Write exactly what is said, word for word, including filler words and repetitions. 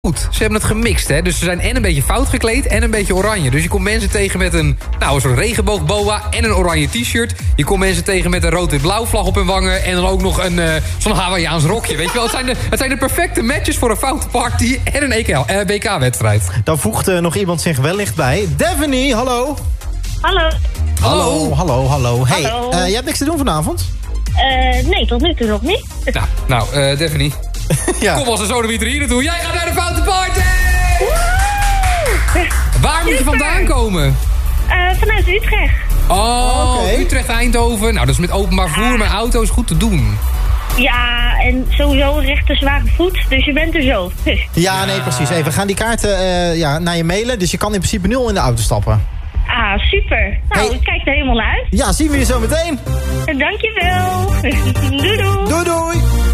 Goed, ze hebben het gemixt, hè. Dus ze zijn en een beetje fout gekleed en een beetje oranje. Dus je komt mensen tegen met een, nou, een soort regenboogboa en een oranje t-shirt. Je komt mensen tegen met een rood-wit-blauw vlag op hun wangen. En dan ook nog een uh, zo'n Hawaiiaans rokje. Weet je wel, het zijn, de, het zijn de perfecte matches voor een foute party en een E K L, uh, B K-wedstrijd. Dan voegt uh, nog iemand zich wellicht bij. Daphne, hallo. Hallo. Hallo, hallo, hallo. Hey, Hallo. Uh, jij hebt niks te doen vanavond? Uh, nee, tot nu toe nog niet. Nou, nou uh, Daphne. Ja. Kom als een sodemieter hier naartoe. Jij gaat naar de foute party! Waar moet je vandaan komen? Uh, vanuit Utrecht. Oh, okay. Utrecht, Eindhoven. Nou, dat is met openbaar vervoer, met auto's goed te doen. Ja, en sowieso een rechte zware voet, dus je bent er zo. Ja, nee, precies. Hey, we gaan die kaarten uh, ja, naar je mailen, dus je kan in principe nul in de auto stappen. Ah, super. Nou, Hey. ik kijk er helemaal naar uit. Ja, zien we je zo meteen. Dankjewel. Doei doei. Doei, doei.